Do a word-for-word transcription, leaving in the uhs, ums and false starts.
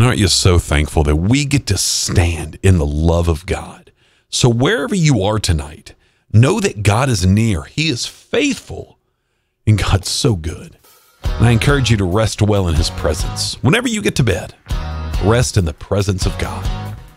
aren't you so thankful that we get to stand in the love of God? So wherever you are tonight, know that God is near. He is faithful, and God's so good. And I encourage you to rest well in his presence. Whenever you get to bed, rest in the presence of God.